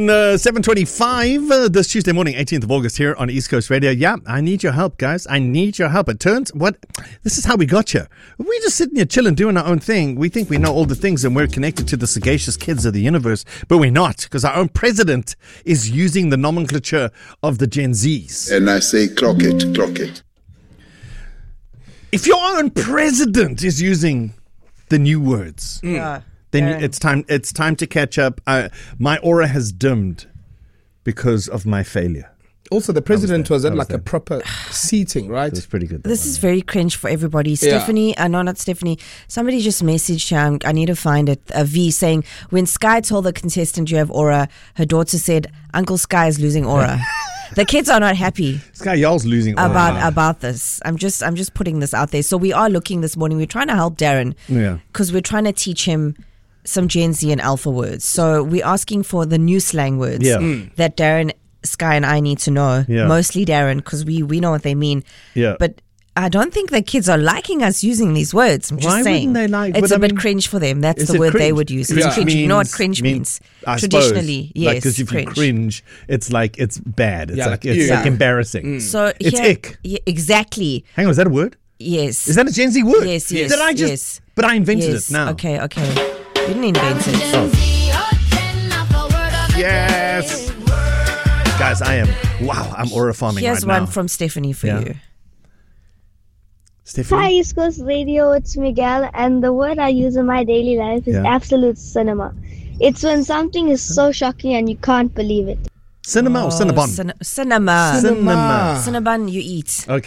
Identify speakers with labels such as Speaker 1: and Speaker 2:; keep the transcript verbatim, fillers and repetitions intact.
Speaker 1: Uh, seven twenty-five uh, this Tuesday morning, eighteenth of August here on East Coast Radio. Yeah, I need your help, guys. I need your help. It turns, what? This is how we got here. We just sitting here chilling, doing our own thing. We think we know all the things and we're connected to the sagacious kids of the universe, but we're not, because our own president is using the nomenclature of the Gen Zs.
Speaker 2: And I say, clock it, clock it.
Speaker 1: If your own president is using the new words,
Speaker 3: Yeah.
Speaker 1: then
Speaker 3: Darren.
Speaker 1: it's time. It's time to catch up. Uh, my aura has dimmed because of my failure.
Speaker 4: Also, the president
Speaker 1: there.
Speaker 4: was at
Speaker 1: I was
Speaker 4: like
Speaker 1: there.
Speaker 4: a proper seating, right?
Speaker 1: It's pretty good. that
Speaker 3: This
Speaker 1: one,
Speaker 3: is
Speaker 1: yeah.
Speaker 3: very cringe for everybody. Stephanie, uh, no, not Stephanie. Somebody just messaged, um, I need to find it, a V saying, when Sky told the contestant you have aura, her daughter said, Uncle Sky is losing aura. The kids are not happy
Speaker 1: This guy y'all's losing aura
Speaker 3: about
Speaker 1: now.
Speaker 3: about this. I'm just I'm just putting this out there. So we are looking this morning. We're trying to help Darren
Speaker 1: Yeah.
Speaker 3: because we're trying to teach him some Gen Z and Alpha words. So we're asking for the new slang words
Speaker 1: Yeah. Mm.
Speaker 3: that Darren, Sky, and I need to know.
Speaker 1: Yeah.
Speaker 3: Mostly Darren, because we we know what they mean.
Speaker 1: Yeah.
Speaker 3: But I don't think the kids are liking us using these words. I'm just
Speaker 1: Why
Speaker 3: saying.
Speaker 1: wouldn't they like-
Speaker 3: It's
Speaker 1: but
Speaker 3: a
Speaker 1: I
Speaker 3: bit
Speaker 1: mean,
Speaker 3: cringe for them. That's
Speaker 1: Is
Speaker 3: the
Speaker 1: it
Speaker 3: word they
Speaker 1: cringe?
Speaker 3: would use.
Speaker 1: Cringe
Speaker 3: It's cringe. You know what cringe
Speaker 1: means?
Speaker 3: means?
Speaker 1: I
Speaker 3: Traditionally,
Speaker 1: suppose.
Speaker 3: yes.
Speaker 1: Because if
Speaker 3: cringe.
Speaker 1: you cringe, it's like it's bad. It's
Speaker 4: Yeah,
Speaker 1: like
Speaker 4: like
Speaker 1: it's
Speaker 4: ew.
Speaker 1: like embarrassing.
Speaker 3: So
Speaker 1: It's
Speaker 3: here-
Speaker 1: ick.
Speaker 3: Yeah, exactly.
Speaker 1: Hang on, is that a word?
Speaker 3: Yes.
Speaker 1: Is that a Gen Z word?
Speaker 3: Yes, yes,
Speaker 1: Did I just?
Speaker 3: yes.
Speaker 1: But I invented
Speaker 3: yes.
Speaker 1: it now.
Speaker 3: Okay, okay. You didn't invent it.
Speaker 1: Yes. Guys, I am. Wow, I'm aura farming
Speaker 3: Here's
Speaker 1: right
Speaker 3: one
Speaker 1: now.
Speaker 3: from Stephanie for
Speaker 1: Yeah.
Speaker 3: you.
Speaker 1: Stephanie.
Speaker 5: Hi, East Coast Radio, it's Miguel, and the word I use in my daily life is
Speaker 1: Yeah.
Speaker 5: absolute cinema. It's when something is so shocking and you can't believe it.
Speaker 1: Cinema or Cinnabon?
Speaker 3: Cin- cinema.
Speaker 1: Cinema.
Speaker 3: Cinnabon you eat.
Speaker 1: Okay.